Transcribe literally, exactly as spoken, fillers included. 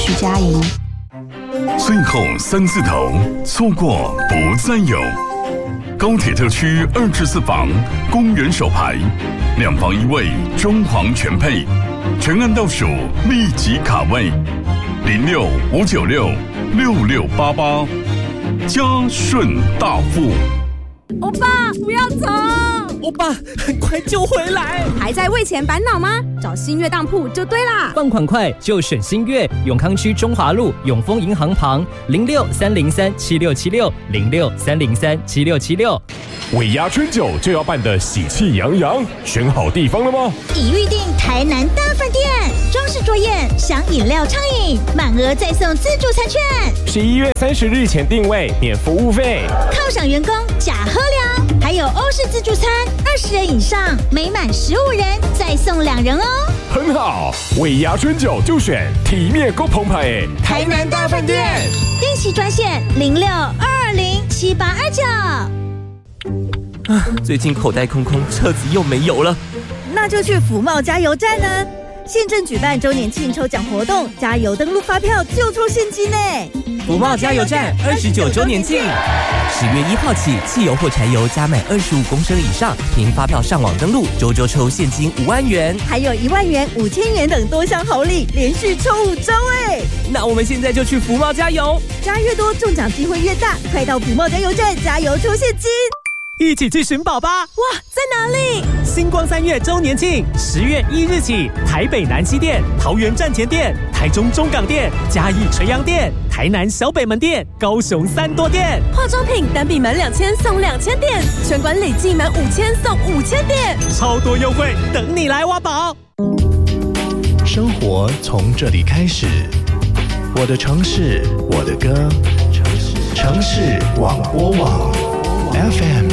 徐佳莹。 最后三字头，错过不再有。高铁特区二至四房，公园首排，两房一卫，装潢全配，全案倒数，立即卡位，零六五九六六六八八，嘉顺大富。 欧巴，不要走！ 欧巴，很快就回来。 还在为钱烦恼吗？找新月当铺就对啦。 放款快就选新月，永康区中华路永丰银行旁，零六三零三七六七六零六三零三七六七六。 尾牙春酒就要办得喜气洋洋，选好地方了吗？ 已预定台南大饭店，装饰桌宴，享饮料畅饮，满额再送自助餐券。 十一月三十日前订位，免服务费。 犒赏员工假喝粮，还有欧式自助餐，二十人以上，每满十五人再送两人哦。 很好，尾牙春酒就选体面够澎湃诶， 台南大饭店。定期专线零六二二零七八二九。 啊，最近口袋空空，车子又没油了， 那就去福茂加油站呢。现正举办周年庆抽奖活动，加油登录发票就抽现金呢。 福茂加油站二十九周年庆，十月一号起，汽油或柴油加满二十五公升以上，凭发票上网登录，周周抽现金五万元， 还有一万元、五千元等多项好礼，连续抽五周哎！ 那我们现在就去福茂加油， 加越多中奖机会越大，快到福茂加油站加油抽现金。 一起去寻宝吧！ 哇，在哪里？ 星光三月周年庆，十月一日起，台北南西店、桃园站前店、台中中港店、嘉义垂杨店、台南小北门店、高雄三多店。 化妆品单笔满两千送两千点，全馆累计满五千送五千点， 超多优惠等你来挖宝。 生活从这里开始，我的城市，我的歌，城市广播网 F M。